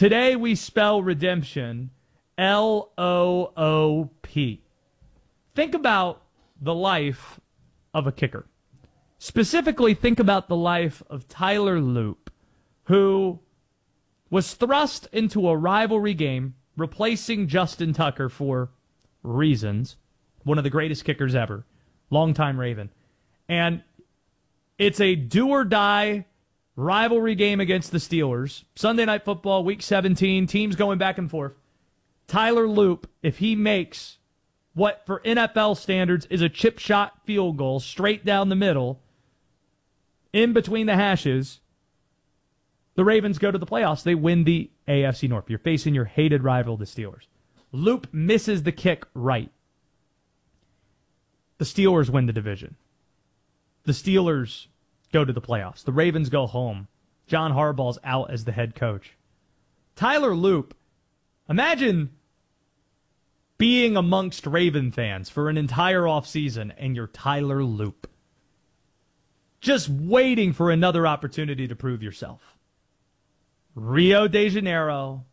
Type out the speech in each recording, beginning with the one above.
Today we spell redemption L-O-O-P. Think about the life of a kicker. Specifically, think about the life of Tyler Loop, who was thrust into a rivalry game, replacing Justin Tucker for reasons. One of the greatest kickers ever. Longtime Raven. And it's a do-or-die rivalry game against the Steelers. Sunday Night Football, Week 17, teams going back and forth. Tyler Loop, if he makes what for NFL standards is a chip shot field goal straight down the middle, in between the hashes, the Ravens go to the playoffs. They win the AFC North. You're facing your hated rival, the Steelers. Loop misses the kick right. The Steelers win the division. The Steelers go to the playoffs. The Ravens go home. John Harbaugh's out as the head coach. Tyler Loop, imagine being amongst Raven fans for an entire offseason and you're Tyler Loop. Just waiting for another opportunity to prove yourself. Rio de Janeiro,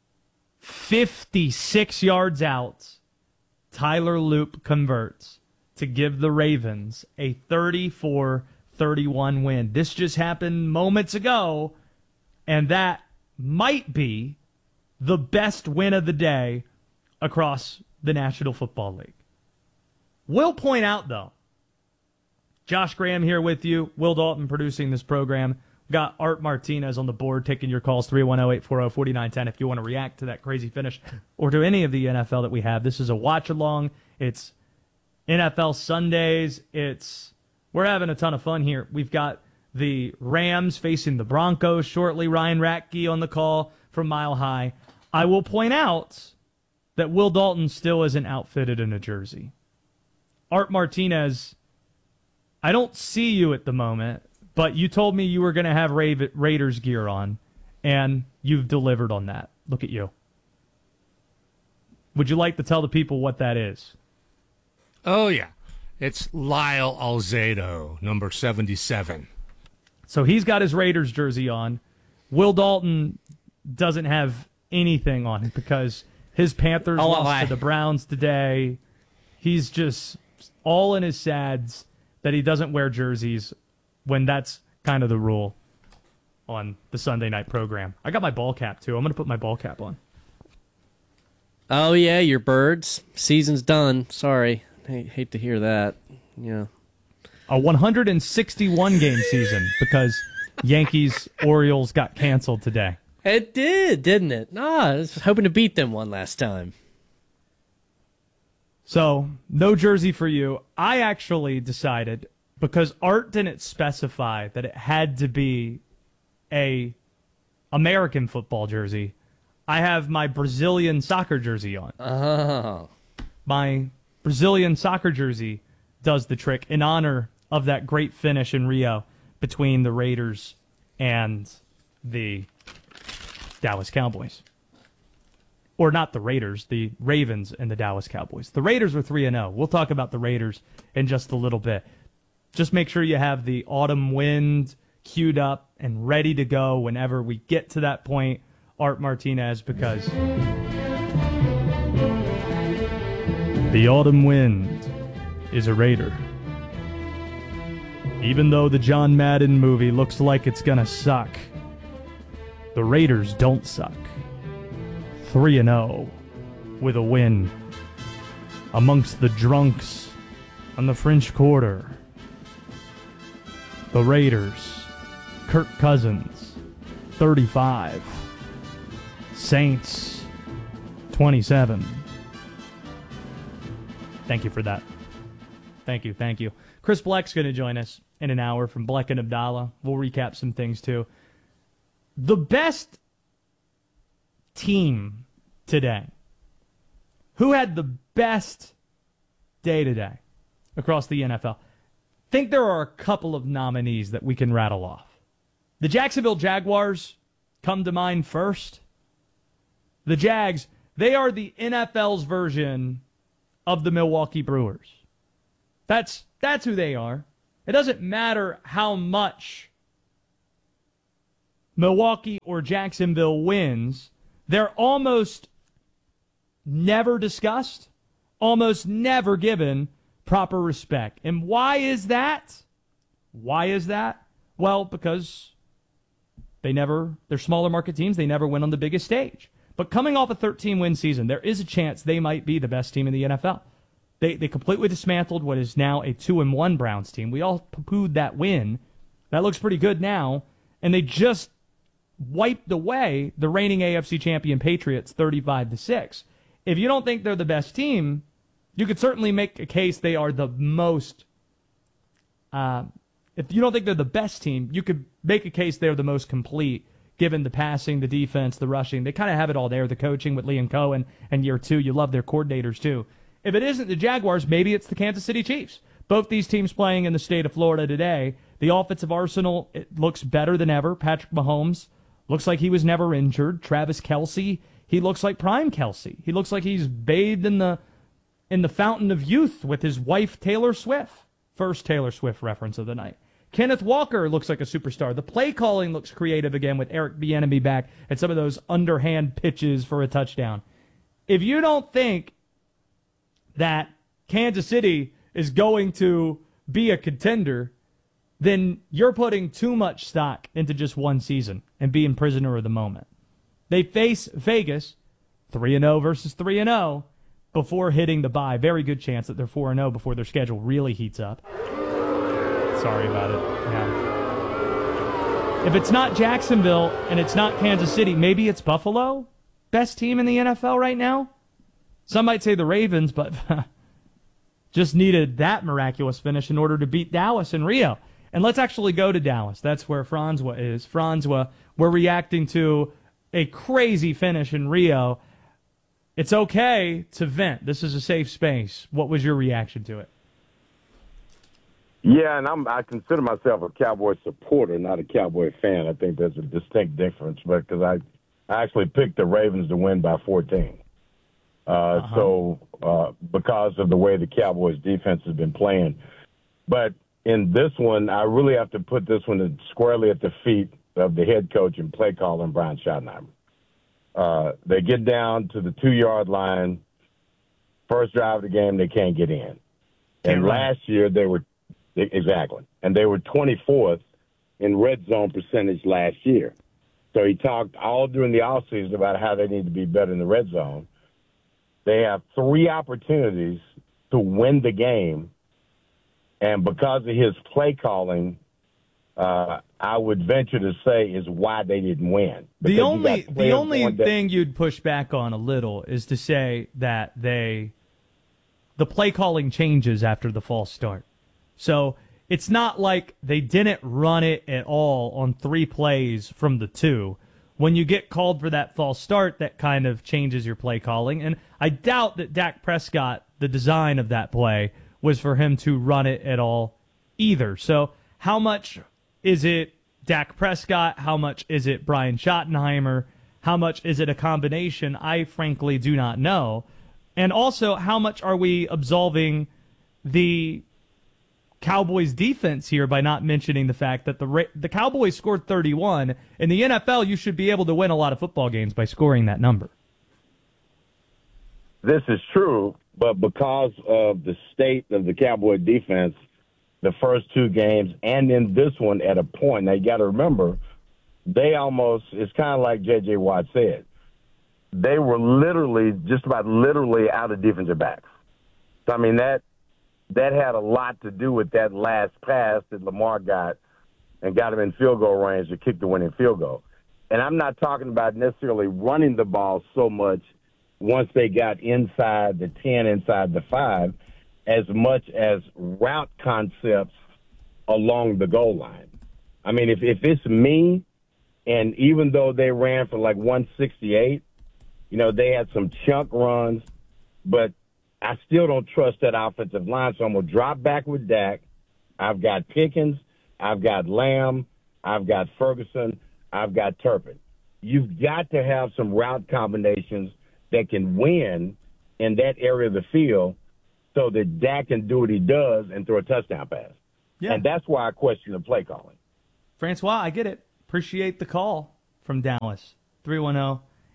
56 yards out, Tyler Loop converts to give the Ravens a 34-31 win. This just happened moments ago, and that might be the best win of the day across the National Football League. We'll point out, though, Josh Graham here with you, Will Dalton producing this program. Got Art Martinez on the board taking your calls, 310-840-4910 if you want to react to that crazy finish or to any of the NFL that we have. This is a watch-along. It's NFL Sundays. We're having a ton of fun here. We've got the Rams facing the Broncos shortly. Ryan Ratke on the call from Mile High. I will point out that Will Dalton still isn't outfitted in a jersey. Art Martinez, I don't see you at the moment, but you told me you were going to have Raiders gear on, and you've delivered on that. Look at you. Would you like to tell the people what that is? Oh, yeah. It's Lyle Alzado, number 77. So he's got his Raiders jersey on. Will Dalton doesn't have anything on it because his Panthers lost to the Browns today. He's just all in his sads that he doesn't wear jerseys when that's kind of the rule on the Sunday night program. I got my ball cap, too. I'm going to put my ball cap on. Oh, yeah, your Birds. Season's done. Sorry. Hate to hear that. Yeah. A 161-game season because Yankees-Orioles got canceled today. It did, didn't it? I was hoping to beat them one last time. So, no jersey for you. I actually decided, because Art didn't specify that it had to be a American football jersey, I have my Brazilian soccer jersey on. Oh. My Brazilian soccer jersey does the trick in honor of that great finish in Rio between the Raiders and the Dallas Cowboys. Or not the Raiders, the Ravens and the Dallas Cowboys. The Raiders are 3-0. We'll talk about the Raiders in just a little bit. Just make sure you have the autumn wind queued up and ready to go whenever we get to that point, Art Martinez, because the autumn wind is a Raider. Even though the John Madden movie looks like it's going to suck, the Raiders don't suck. 3-0 with a win amongst the drunks on the French Quarter. The Raiders, Kirk Cousins, 35. Saints, 27. Thank you for that. Thank you. Chris Bleck's going to join us in an hour from Bleck and Abdallah. We'll recap some things, too. The best team today. Who had the best day today across the NFL? Think there are a couple of nominees that we can rattle off. The Jacksonville Jaguars come to mind first. The Jags, they are the NFL's version of the Milwaukee Brewers. That's who they are. It doesn't matter how much Milwaukee or Jacksonville wins. they're almost never discussed, almost never given proper respect. And why is that? Why is that? Well, because they're smaller market teams. They never win on the biggest stage. But coming off a 13-win season, there is a chance they might be the best team in the NFL. They completely dismantled what is now a 2-1 Browns team. We all poo-pooed that win. That looks pretty good now. And they just wiped away the reigning AFC champion Patriots 35-6. If you don't think they're the best team, you could certainly make a case they are the most. If you don't think they're the best team, you could make a case they're the most complete, given the passing, the defense, the rushing. They kind of have it all there. The coaching with Liam Cohen and year two. You love their coordinators too. If it isn't the Jaguars, maybe it's the Kansas City Chiefs. Both these teams playing in the state of Florida today. The offensive arsenal, it looks better than ever. Patrick Mahomes looks like he was never injured. Travis Kelce, he looks like prime Kelce. He looks like he's bathed in the fountain of youth with his wife Taylor Swift. First Taylor Swift reference of the night. Kenneth Walker looks like a superstar. The play calling looks creative again with Eric Bieniemy back and some of those underhand pitches for a touchdown. If you don't think that Kansas City is going to be a contender, then you're putting too much stock into just one season and being prisoner of the moment. They face Vegas 3-0 versus 3-0 before hitting the bye. Very good chance that they're 4-0 before their schedule really heats up. Sorry about it. Yeah. If it's not Jacksonville and it's not Kansas City, maybe it's Buffalo. Best team in the NFL right now? Some might say the Ravens, but just needed that miraculous finish in order to beat Dallas in Rio. And let's actually go to Dallas. That's where Francois is. Francois, we're reacting to a crazy finish in Rio. It's okay to vent. This is a safe space. What was your reaction to it? Yeah, and I consider myself a Cowboy supporter, not a Cowboy fan. I think there's a distinct difference, but because I actually picked the Ravens to win by 14. So because of the way the Cowboys defense has been playing. But in this one, I really have to put this one squarely at the feet of the head coach and play caller, Brian Schottenheimer. They get down to the 2-yard line. First drive of the game, they can't get in. And last year, they were 24th in red zone percentage last year. So he talked all during the offseason about how they need to be better in the red zone. They have 3 opportunities to win the game, and because of his play calling, I would venture to say is why they didn't win. The only thing you'd push back on a little is to say that the play calling changes after the false start. So it's not like they didn't run it at all on 3 plays from the 2. When you get called for that false start, that kind of changes your play calling. And I doubt that Dak Prescott, the design of that play, was for him to run it at all either. So how much is it Dak Prescott? How much is it Brian Schottenheimer? How much is it a combination? I frankly do not know. And also, how much are we absolving the Cowboys defense here by not mentioning the fact that the Cowboys scored 31. In the NFL, you should be able to win a lot of football games by scoring that number. This is true, but because of the state of the Cowboy defense, the first 2 games and in this one at a point, now you got to remember, it's kind of like J.J. Watt said, they were just about literally out of defensive backs. So, I mean, that had a lot to do with that last pass that Lamar got and got him in field goal range to kick the winning field goal. And I'm not talking about necessarily running the ball so much once they got inside the 10, inside the 5, as much as route concepts along the goal line. I mean, if it's me, and even though they ran for like 168, they had some chunk runs, but I still don't trust that offensive line, so I'm going to drop back with Dak. I've got Pickens. I've got Lamb. I've got Ferguson. I've got Turpin. You've got to have some route combinations that can win in that area of the field so that Dak can do what he does and throw a touchdown pass. Yeah. And that's why I question the play calling. Francois, I get it. Appreciate the call from Dallas. 310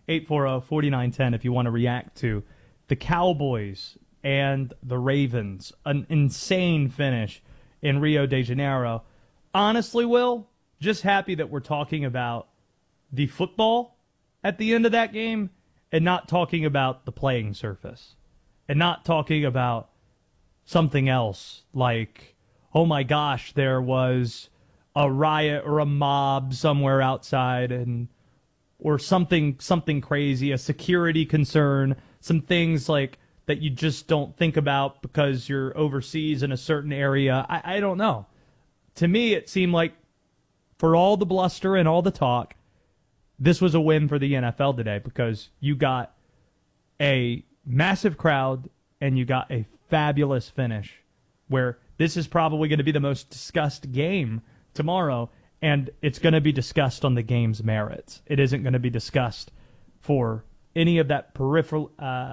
840-4910 if you want to react to the Cowboys and the Ravens. An insane finish in Rio de Janeiro. Honestly, Will, just happy that we're talking about the football at the end of that game and not talking about the playing surface and not talking about something else like, oh my gosh, there was a riot or a mob somewhere outside or something crazy, a security concern, some things like that you just don't think about because you're overseas in a certain area. I don't know. To me, it seemed like for all the bluster and all the talk, this was a win for the NFL today because you got a massive crowd and you got a fabulous finish where this is probably going to be the most discussed game tomorrow, and it's going to be discussed on the game's merits. It isn't going to be discussed for any of that peripheral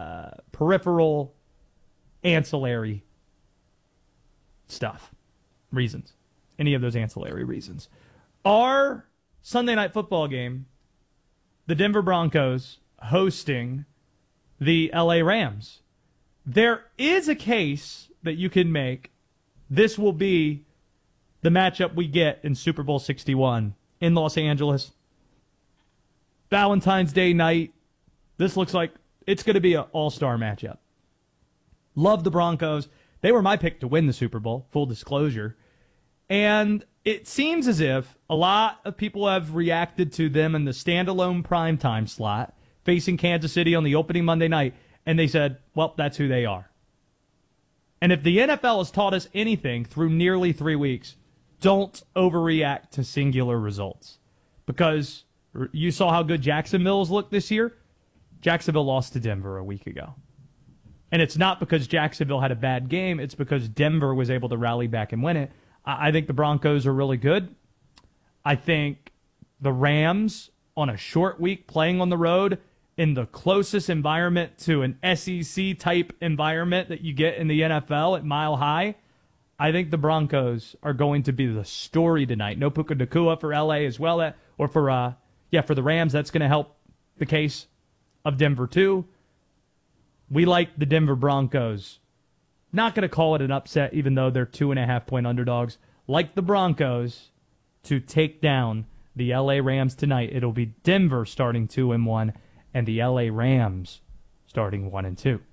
ancillary stuff, reasons, any of those ancillary reasons. Our Sunday night football game, the Denver Broncos hosting the LA Rams. There is a case that you can make. This will be the matchup we get in Super Bowl 61 in Los Angeles. Valentine's Day night. This looks like it's going to be an all-star matchup. Love the Broncos. They were my pick to win the Super Bowl, full disclosure. And it seems as if a lot of people have reacted to them in the standalone primetime slot, facing Kansas City on the opening Monday night, and they said, well, that's who they are. And if the NFL has taught us anything through nearly 3 weeks, don't overreact to singular results. Because you saw how good Jacksonville's looked this year. Jacksonville lost to Denver a week ago. And it's not because Jacksonville had a bad game. It's because Denver was able to rally back and win it. I think the Broncos are really good. I think the Rams, on a short week playing on the road in the closest environment to an SEC-type environment that you get in the NFL at Mile High, I think the Broncos are going to be the story tonight. No Puka Nacua for LA as well, or for the Rams. That's going to help the case of Denver too. We like the Denver Broncos. Not going to call it an upset, even though they're 2.5-point underdogs. Like the Broncos to take down the LA Rams tonight. It'll be Denver starting 2-1 and the LA Rams starting 1-2.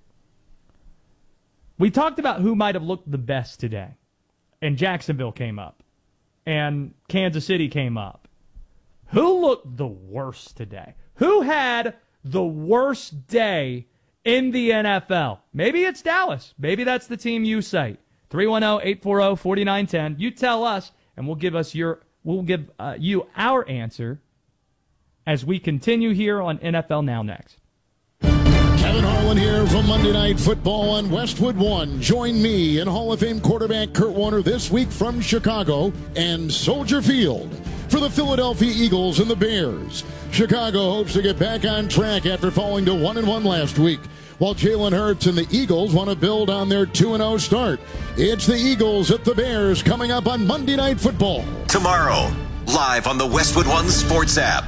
We talked about who might have looked the best today. And Jacksonville came up. And Kansas City came up. Who looked the worst today? Who had the worst day in the NFL? Maybe it's Dallas. Maybe that's the team you cite. 310-840-4910. You tell us, and we'll give you our answer as we continue here on NFL Now next. Kevin Harlan here from Monday Night Football on Westwood One. Join me and Hall of Fame quarterback Kurt Warner this week from Chicago and Soldier Field for the Philadelphia Eagles and the Bears. Chicago hopes to get back on track after falling to 1-1 last week, while Jalen Hurts and the Eagles want to build on their 2-0 start. It's the Eagles at the Bears coming up on Monday Night Football. Tomorrow, live on the Westwood One Sports app.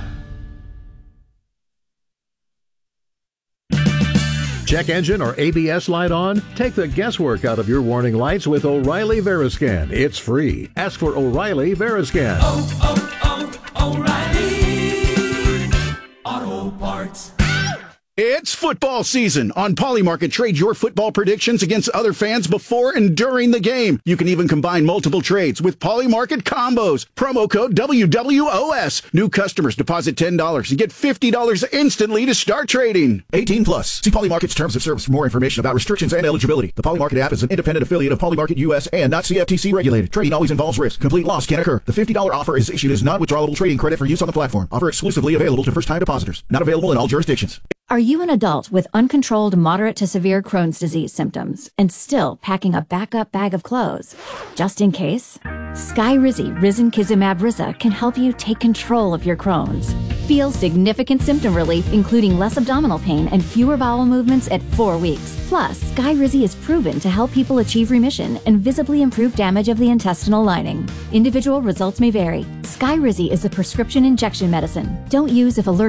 Check engine or ABS light on? Take the guesswork out of your warning lights with O'Reilly Veriscan. It's free. Ask for O'Reilly Veriscan. O'Reilly Auto Parts. It's football season. On Polymarket, trade your football predictions against other fans before and during the game. You can even combine multiple trades with Polymarket combos. Promo code WWOS. New customers deposit $10 and get $50 instantly to start trading. 18 plus. See Polymarket's terms of service for more information about restrictions and eligibility. The Polymarket app is an independent affiliate of Polymarket US and not CFTC regulated. Trading always involves risk. Complete loss can occur. The $50 offer is issued as non-withdrawable trading credit for use on the platform. Offer exclusively available to first-time depositors. Not available in all jurisdictions. Are you an adult with uncontrolled moderate to severe Crohn's disease symptoms and still packing a backup bag of clothes? Just in case? Skyrizi Risankizumab Riza can help you take control of your Crohn's. Feel significant symptom relief, including less abdominal pain and fewer bowel movements at 4 weeks. Plus, Skyrizi is proven to help people achieve remission and visibly improve damage of the intestinal lining. Individual results may vary. Skyrizi is a prescription injection medicine. Don't use if allergic